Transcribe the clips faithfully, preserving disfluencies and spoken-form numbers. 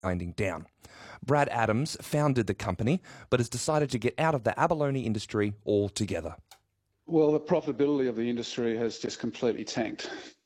winding down. Brad Adams founded the company, but has decided to get out of the abalone industry altogether. Well, the profitability of the industry has just completely tanked.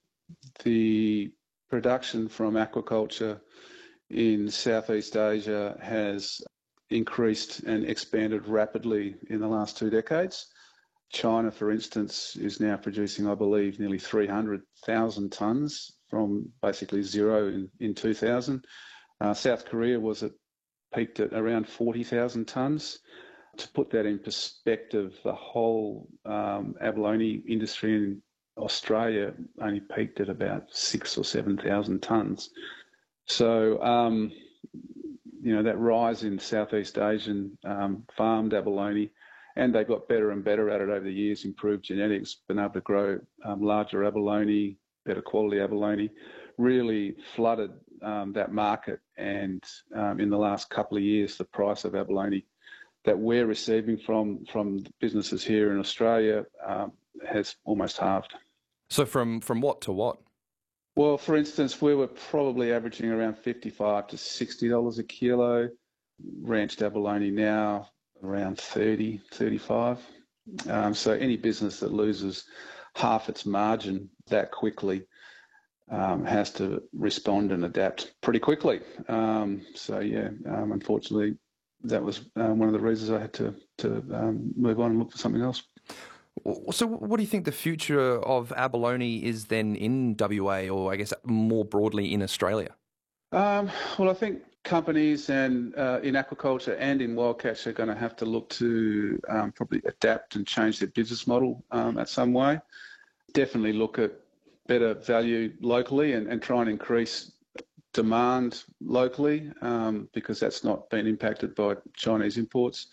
The production from aquaculture in Southeast Asia has increased and expanded rapidly in the last two decades. China, for instance, is now producing, I believe, nearly three hundred thousand tonnes from basically zero in, in two thousand. Uh, South Korea was at, peaked at around forty thousand tonnes. To put that in perspective, the whole um, abalone industry in Australia only peaked at about six or seven thousand tonnes. So, um, you know, that rise in Southeast Asian um, farmed abalone, and they got better and better at it over the years, improved genetics, been able to grow um, larger abalone, better quality abalone, really flooded um, that market. And um, in the last couple of years, the price of abalone that we're receiving from, from businesses here in Australia um, has almost halved. So from, from what to what? Well, for instance, we were probably averaging around fifty-five to sixty dollars a kilo. Ranched abalone now around thirty, thirty-five. Um, so any business that loses half its margin that quickly um, has to respond and adapt pretty quickly. Um, so yeah, um, unfortunately, that was uh, one of the reasons I had to, to um, move on and look for something else. So what do you think the future of abalone is then in W A, or I guess more broadly in Australia? Um, well, I think companies and uh, in aquaculture and in wild catch are going to have to look to um, probably adapt and change their business model um, at some way. Definitely look at better value locally and, and try and increase demand locally um, because that's not been impacted by Chinese imports.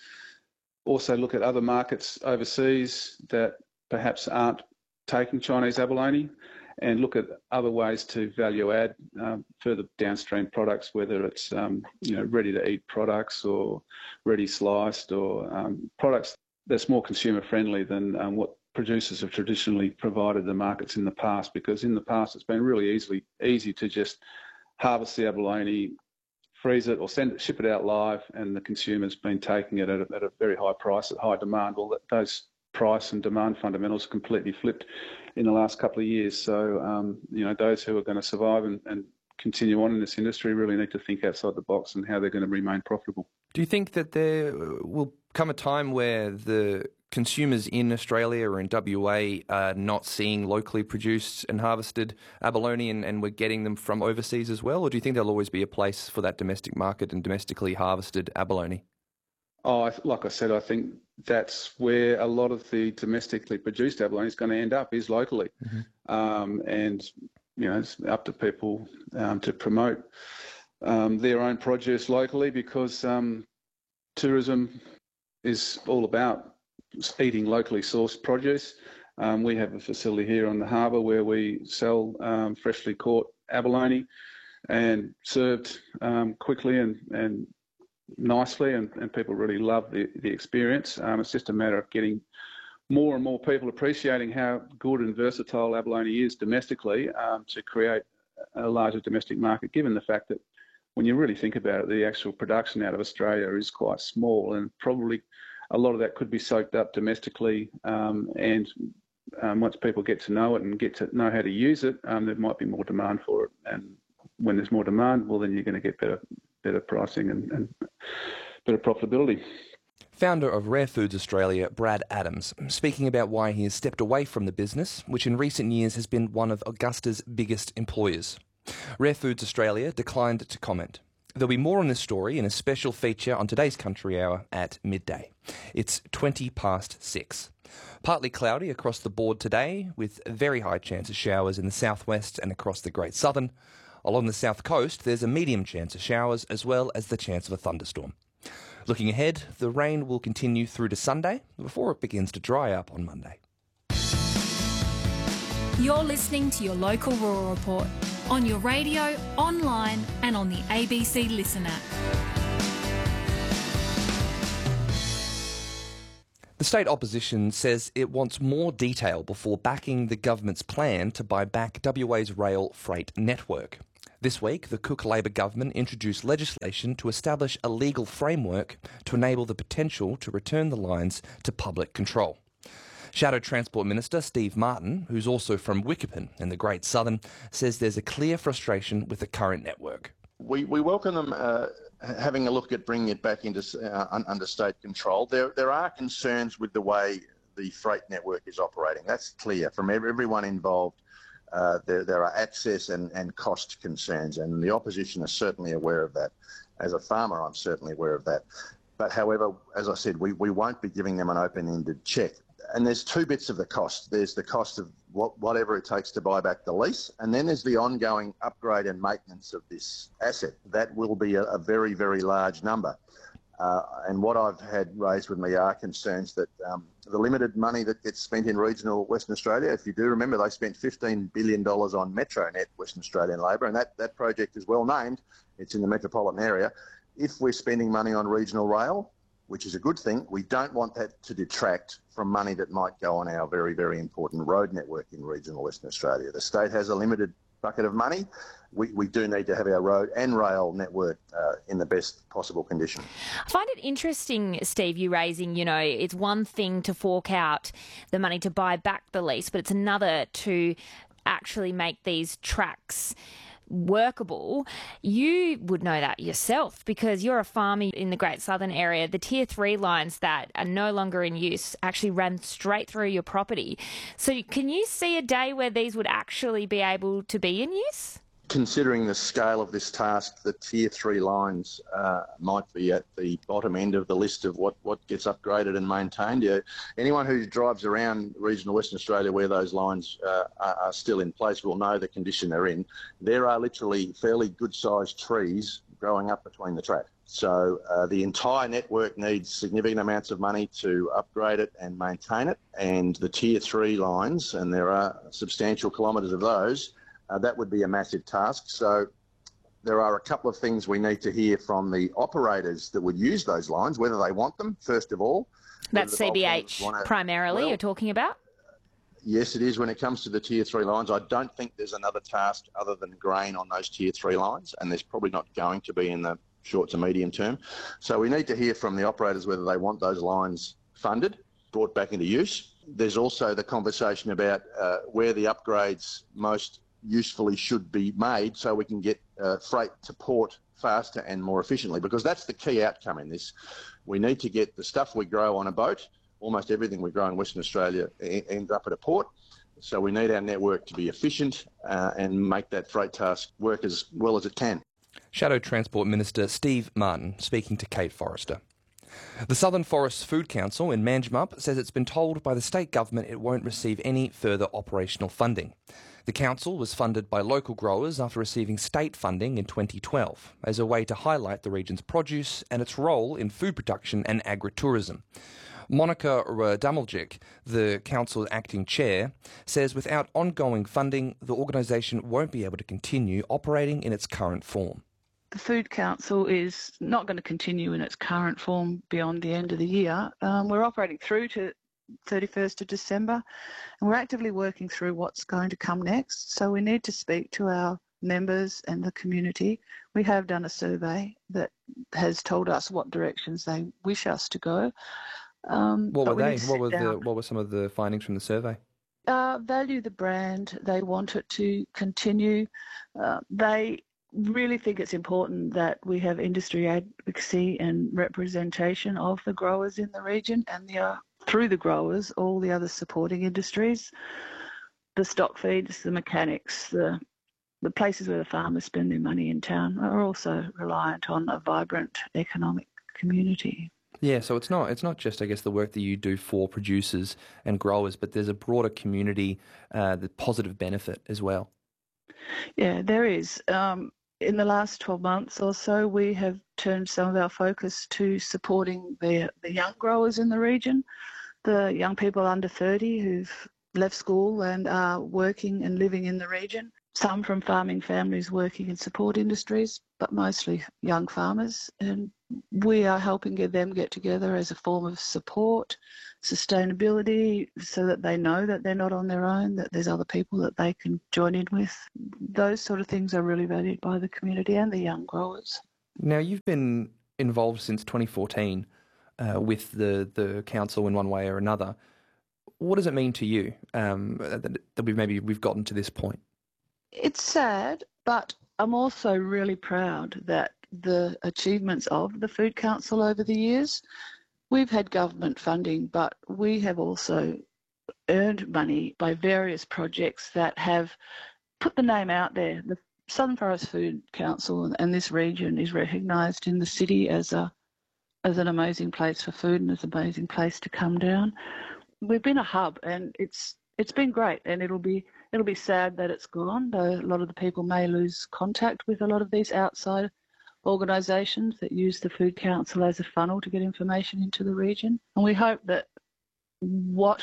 Also look at other markets overseas that perhaps aren't taking Chinese abalone and look at other ways to value add um, further downstream products, whether it's um, you know ready to eat products or ready sliced or um, products that's more consumer friendly than um, what producers have traditionally provided the markets in the past, because in the past it's been really easily easy to just harvest the abalone, freeze it or send it, ship it out live, and the consumer's been taking it at a, at a very high price, at high demand. Well, that, those price and demand fundamentals completely flipped in the last couple of years. So, um, you know, those who are going to survive and, and continue on in this industry really need to think outside the box and how they're going to remain profitable. Do you think that there will come a time where the consumers in Australia or in W A are not seeing locally produced and harvested abalone and, and we're getting them from overseas as well? Or do you think there'll always be a place for that domestic market and domestically harvested abalone? Oh, like I said, I think that's where a lot of the domestically produced abalone is going to end up, is locally. Mm-hmm. Um, and, you know, it's up to people um, to promote um, their own produce locally, because um, tourism is all about eating locally sourced produce. Um, we have a facility here on the harbour where we sell um, freshly caught abalone and served um, quickly and, and nicely, and, and people really love the, the experience. Um, it's just a matter of getting more and more people appreciating how good and versatile abalone is domestically um, to create a larger domestic market, given the fact that when you really think about it, the actual production out of Australia is quite small, and probably a lot of that could be soaked up domestically. Um, and um, once people get to know it and get to know how to use it, um, there might be more demand for it. And when there's more demand, well, then you're going to get better better pricing and, and better profitability. Founder of Rare Foods Australia, Brad Adams, speaking about why he has stepped away from the business, which in recent years has been one of Augusta's biggest employers. Rare Foods Australia declined to comment. There'll be more on this story in a special feature on today's Country Hour at midday. It's twenty past six. Partly cloudy across the board today, with a very high chance of showers in the southwest and across the Great Southern. Along the south coast, there's a medium chance of showers as well as the chance of a thunderstorm. Looking ahead, the rain will continue through to Sunday before it begins to dry up on Monday. You're listening to your local Rural Report on your radio, online and on the A B C Listen app. The state opposition says it wants more detail before backing the government's plan to buy back W A's rail freight network. This week, the Cook Labor government introduced legislation to establish a legal framework to enable the potential to return the lines to public control. Shadow Transport Minister Steve Martin, who's also from Wickerton in the Great Southern, says there's a clear frustration with the current network. We, we welcome them uh, having a look at bringing it back into uh, under state control. There, there are concerns with the way the freight network is operating. That's clear from everyone involved. Uh, there, there are access and, and cost concerns, and the opposition are certainly aware of that. As a farmer, I'm certainly aware of that. But however, as I said, we, we won't be giving them an open-ended cheque. And there's two bits of the cost. There's the cost of what, whatever it takes to buy back the lease, and then there's the ongoing upgrade and maintenance of this asset. That will be a, a very, very large number. Uh, and what I've had raised with me are concerns that um, the limited money that gets spent in regional Western Australia, if you do remember, they spent fifteen billion dollars on Metronet, Western Australian Labor, and that, that project is well named. It's in the metropolitan area. If we're spending money on regional rail, which is a good thing, we don't want that to detract from money that might go on our very, very important road network in regional Western Australia. The state has a limited bucket of money. We, we do need to have our road and rail network uh, in the best possible condition. I find it interesting, Steve, you raising, you know, it's one thing to fork out the money to buy back the lease, but it's another to actually make these tracks workable. You would know that yourself because you're a farmer in the Great Southern area. The tier three lines that are no longer in use actually ran straight through your property. So can you see a day where these would actually be able to be in use? Considering the scale of this task, the tier three lines uh, might be at the bottom end of the list of what, what gets upgraded and maintained. Yeah, anyone who drives around regional Western Australia where those lines uh, are, are still in place will know the condition they're in. There are literally fairly good-sized trees growing up between the track. So uh, the entire network needs significant amounts of money to upgrade it and maintain it. And the tier three lines, and there are substantial kilometres of those, Uh, that would be a massive task. So there are a couple of things we need to hear from the operators that would use those lines, whether they want them, first of all. That's C B H primarily well, you're talking about? Yes, it is when it comes to the tier three lines. I don't think there's another task other than grain on those tier three lines, and there's probably not going to be in the short to medium term. So we need to hear from the operators whether they want those lines funded, brought back into use. There's also the conversation about uh, where the upgrades most usefully should be made so we can get uh, freight to port faster and more efficiently, because that's the key outcome in this. We need to get the stuff we grow on a boat, almost everything we grow in Western Australia e- ends up at a port, so we need our network to be efficient uh, and make that freight task work as well as it can. Shadow Transport Minister Steve Martin speaking to Kate Forrester. The Southern Forests Food Council in Manjimup says it's been told by the state government it won't receive any further operational funding. The council was funded by local growers after receiving state funding in twenty twelve as a way to highlight the region's produce and its role in food production and agritourism. Monica Dameljic, the council's acting chair, says without ongoing funding, the organisation won't be able to continue operating in its current form. The Food Council is not going to continue in its current form beyond the end of the year. Um, we're operating through to thirty-first of December, and we're actively working through what's going to come next. So we need to speak to our members and the community. We have done a survey that has told us what directions they wish us to go. Um, what were we they? What were the, what were some of the findings from the survey? Uh, value the brand. They want it to continue. Uh, they really think it's important that we have industry advocacy and representation of the growers in the region, and the, uh, through the growers, all the other supporting industries, the stock feeds, the mechanics, the the places where the farmers spend their money in town are also reliant on a vibrant economic community. Yeah, so it's not it's not just, I guess, the work that you do for producers and growers, but there's a broader community, uh, the positive benefit as well. Yeah, there is. Um, in the last twelve months or so, we have turned some of our focus to supporting the, the young growers in the region, the young people under thirty who've left school and are working and living in the region. some from farming families working in support industries, but mostly young farmers. And we are helping them get together as a form of support, sustainability, so that they know that they're not on their own, that there's other people that they can join in with. Those sort of things are really valued by the community and the young growers. Now, you've been involved since twenty fourteen uh, with the, the council in one way or another. What does it mean to you um, that, that we've maybe we've gotten to this point? It's sad, but I'm also really proud that the achievements of the Food Council over the years, we've had government funding, but we have also earned money by various projects that have put the name out there. The Southern Forest Food Council and this region is recognised in the city as a as an amazing place for food and as an amazing place to come down. We've been a hub, and it's it's been great, and it'll be it'll be sad that it's gone. Though a lot of the people may lose contact with a lot of these outside organisations that use the Food Council as a funnel to get information into the region. And we hope that what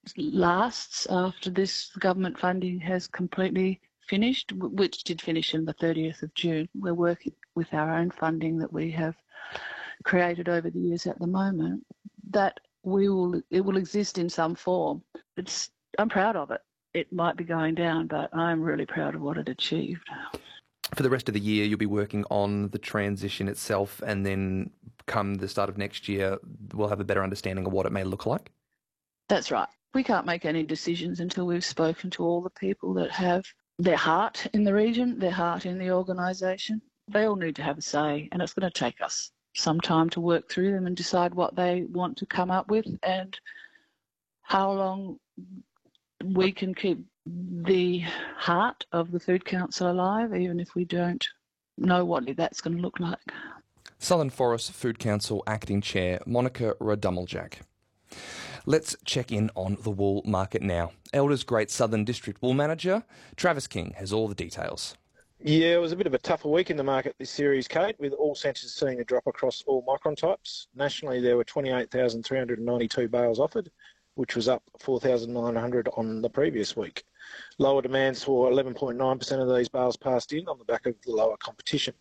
lasts after this government funding has completely finished, which did finish on the thirtieth of June. We're working with our own funding that we have created over the years at the moment, that we will it will exist in some form. It's I'm proud of it. It might be going down, but I'm really proud of what it achieved. For the rest of the year, you'll be working on the transition itself, and then come the start of next year, we'll have a better understanding of what it may look like? That's right. We can't make any decisions until we've spoken to all the people that have their heart in the region, their heart in the organisation. They all need to have a say, and it's going to take us some time to work through them and decide what they want to come up with and how long we can keep the heart of the Food Council alive, even if we don't know what that's going to look like. Southern Forest Food Council Acting Chair Monica Radumeljak. Let's check in on the wool market now. Elders Great Southern District Wool Manager Travis King has all the details. Yeah, it was a bit of a tougher week in the market this series, Kate, with all centres seeing a drop across all micron types. Nationally, there were twenty-eight thousand three hundred ninety-two bales offered, which was up four thousand nine hundred on the previous week. Lower demand saw eleven point nine percent of these bales passed in on the back of the lower competition.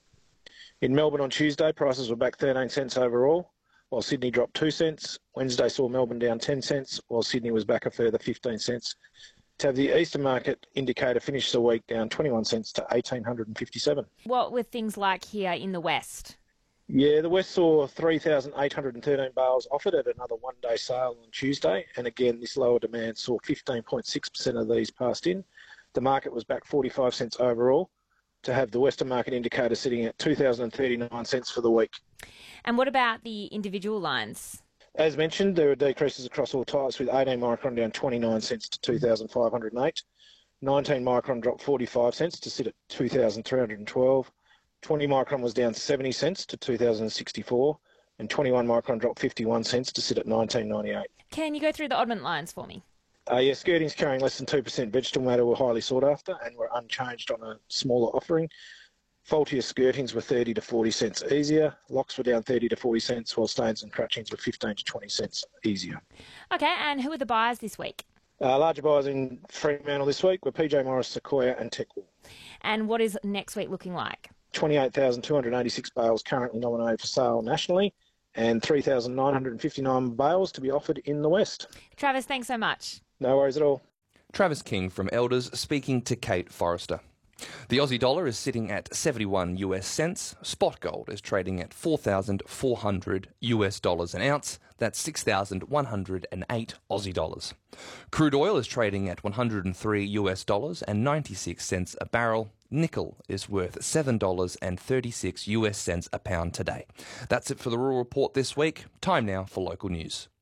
In Melbourne on Tuesday, prices were back thirteen cents overall, while Sydney dropped two cents. Wednesday saw Melbourne down ten cents, while Sydney was back a further fifteen cents. To have the Eastern market indicator finish the week down twenty-one cents to one thousand eight hundred fifty-seven. What were things like here in the West? Yeah, the West saw three thousand eight hundred thirteen bales offered at another one-day sale on Tuesday, and again this lower demand saw fifteen point six percent of these passed in. The market was back forty-five cents overall, to have the Western market indicator sitting at two thousand thirty-nine cents for the week. And what about the individual lines? As mentioned, there were decreases across all types, with eighteen micron down twenty-nine cents to two thousand five hundred eight. nineteen micron dropped forty-five cents to sit at two thousand three hundred twelve. twenty micron was down seventy cents to two thousand sixty-four. And twenty-one micron dropped fifty-one cents to sit at nineteen ninety-eight. Can you go through the oddment lines for me? Uh, yeah, skirtings carrying less than two percent vegetable matter were highly sought after and were unchanged on a smaller offering. Faultier skirtings were thirty to forty cents easier. Locks were down thirty to forty cents, while stains and crutchings were fifteen to twenty cents easier. Okay, and who are the buyers this week? Uh, larger buyers in Fremantle this week were P J Morris, Sequoia and Techwool. And what is next week looking like? twenty-eight thousand two hundred eighty-six bales currently nominated for sale nationally, and three thousand nine hundred fifty-nine bales to be offered in the West. Travis, thanks so much. No worries at all. Travis King from Elders speaking to Kate Forrester. The Aussie dollar is sitting at seventy-one US cents. Spot gold is trading at four thousand four hundred US dollars an ounce. That's six thousand one hundred eight Aussie dollars. Crude oil is trading at one hundred three US dollars and ninety-six cents a barrel. Nickel is worth seven dollars and thirty-six US cents a pound today. That's it for the Rural Report this week. Time now for local news.